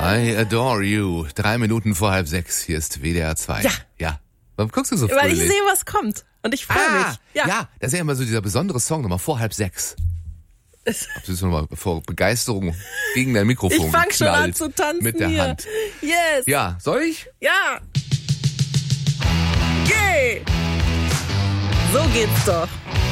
I adore you. 3 Minuten vor 5:30. Hier ist WDR 2. Ja. Warum guckst du so fröhlich? Weil ich sehe, was kommt. Und ich freue mich. Ja, das ist ja immer so dieser besondere Song, nochmal vor 5:30. Ob du so nochmal vor Begeisterung gegen dein Mikrofon Ich fang schon an geknallt zu tanzen mit der hier. Hand. Yes. Ja, soll ich? Ja. Yay. So geht's doch.